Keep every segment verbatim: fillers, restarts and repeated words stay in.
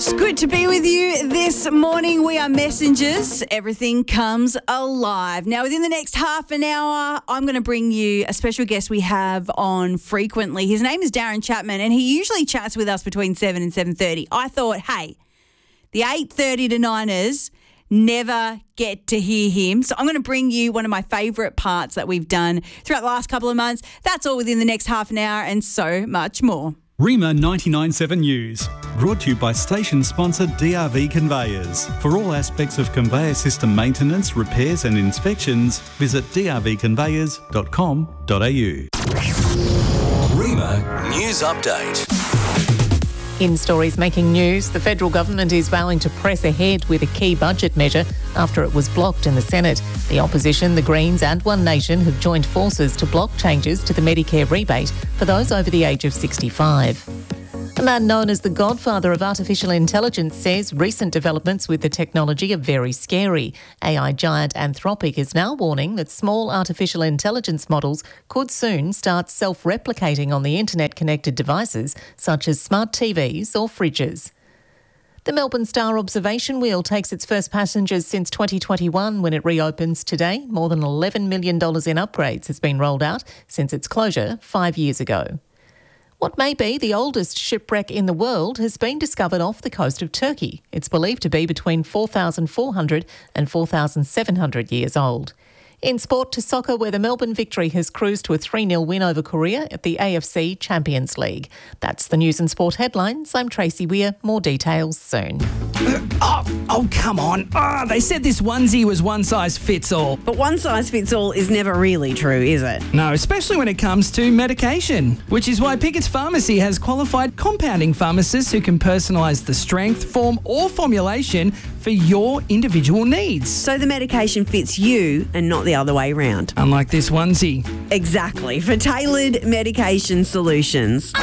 It's good to be with you this morning. We are messengers. Everything comes alive. Now, within the next half an hour, I'm going to bring you a special guest we have on frequently. His name is Darren Chapman, and he usually chats with us between seven and seven thirty. I thought, hey, the eight thirty to niners never get to hear him. So I'm going to bring you one of my favourite parts that we've done throughout the last couple of months. That's all within the next half an hour and so much more. Rima ninety-nine point seven News, brought to you by station sponsor D R V Conveyors. For all aspects of conveyor system maintenance, repairs and inspections, visit d r v conveyors dot com dot a u. Rima News Update. In stories making news, the federal government is vowing to press ahead with a key budget measure after it was blocked in the Senate. The opposition, the Greens and One Nation have joined forces to block changes to the Medicare rebate for those over the age of sixty-five. A man known as the godfather of artificial intelligence says recent developments with the technology are very scary. A I giant Anthropic is now warning that small artificial intelligence models could soon start self-replicating on the internet-connected devices such as smart T Vs or fridges. The Melbourne Star Observation Wheel takes its first passengers since twenty twenty-one when it reopens today. More than eleven million dollars in upgrades has been rolled out since its closure five years ago. What may be the oldest shipwreck in the world has been discovered off the coast of Turkey. It's believed to be between four thousand four hundred and four thousand seven hundred years old. In sport to soccer, where the Melbourne Victory has cruised to a three nil win over Korea at the A F C Champions League. That's the news and sport headlines. I'm Tracy Weir. More details soon. Oh, oh, come on. Oh, they said this onesie was one size fits all. But one size fits all is never really true, is it? No, especially when it comes to medication, which is why Pickett's Pharmacy has qualified compounding pharmacists who can personalise the strength, form or formulation for your individual needs. So the medication fits you and not the other way round. Unlike this onesie. Exactly. For tailored medication solutions.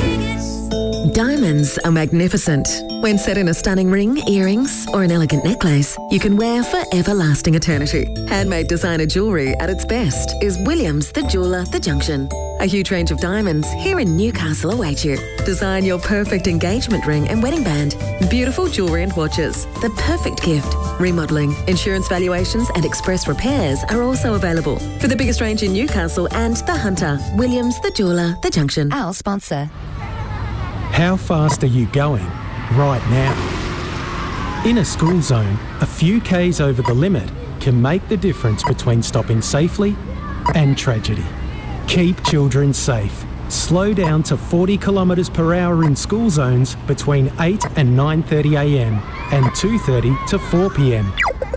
Diamonds are magnificent. When set in a stunning ring, earrings or an elegant necklace, you can wear for everlasting eternity. Handmade designer jewellery at its best is Williams the Jeweller The Junction. A huge range of diamonds here in Newcastle await you. Design your perfect engagement ring and wedding band. Beautiful jewellery and watches. The perfect gift. Remodelling, insurance valuations and express repairs are also available. For the biggest range in Newcastle and the Hunter, Williams the Jeweller The Junction. Our sponsor. How fast are you going right now? In a school zone, a few Ks over the limit can make the difference between stopping safely and tragedy. Keep children safe. Slow down to forty kilometres per hour in school zones between eight and nine thirty a m and two thirty to four p m.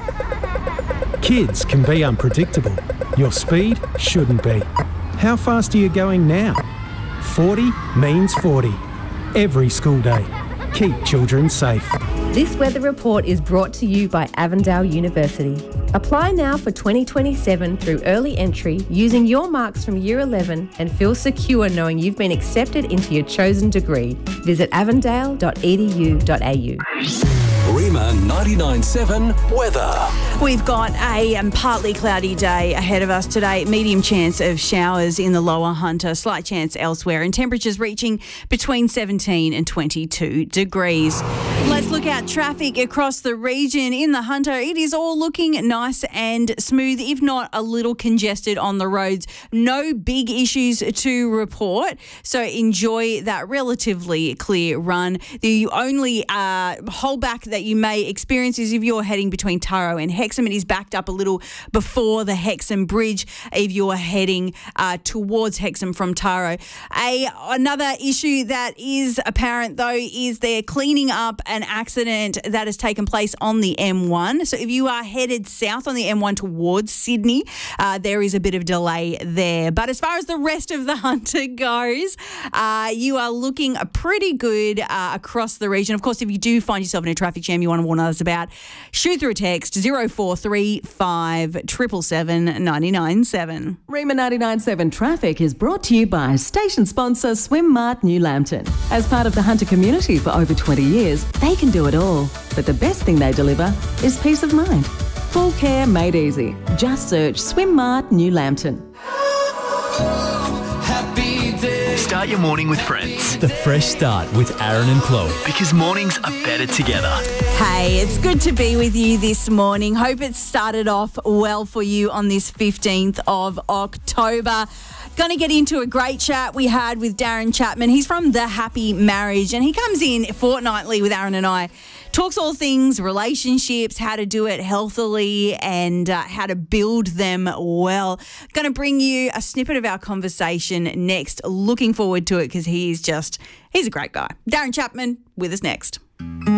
Kids can be unpredictable. Your speed shouldn't be. How fast are you going now? forty means forty. Every school day. Keep children safe. This weather report is brought to you by Avondale University. Apply now for twenty twenty-seven through early entry using your marks from Year eleven and feel secure knowing you've been accepted into your chosen degree. Visit avondale dot e d u dot a u. Rima ninety-nine point seven weather. We've got a um, partly cloudy day ahead of us today. Medium chance of showers in the lower Hunter, slight chance elsewhere, and temperatures reaching between seventeen and twenty-two degrees. Let's look at traffic across the region. In the Hunter, it is all looking nice and smooth, if not a little congested on the roads. No big issues to report, so enjoy that relatively clear run. The only uh, holdback that you may experience is if you're heading between Taro and Hexham. It is backed up a little before the Hexham Bridge if you're heading uh, towards Hexham from Taro. A, another issue that is apparent, though, is they're cleaning up an accident that has taken place on the M one. So if you are headed south on the M one towards Sydney, uh, there is a bit of delay there. But as far as the rest of the Hunter goes, uh, you are looking pretty good uh, across the region. Of course, if you do find yourself in a traffic jam you want to warn others about, shoot through a text zero four three five seven seven seven nine nine seven. Rima ninety-nine point seven Traffic is brought to you by station sponsor Swim Mart New Lambton. As part of the Hunter community for over twenty years, they can do it all. But the best thing they deliver is peace of mind. Full care made easy. Just search Swim Mart New Lambton. Happy day. Start your morning with friends. The Fresh Start with Aaron and Chloe. Because mornings are better together. Hey, it's good to be with you this morning. Hope it started off well for you on this fifteenth of October. Going to get into a great chat we had with Darren Chapman. He's from The Happy Marriage and he comes in fortnightly with Aaron and I. Talks all things relationships, how to do it healthily and uh, how to build them well. Going to bring you a snippet of our conversation next. Looking forward to it because he is just, he's a great guy. Darren Chapman with us next.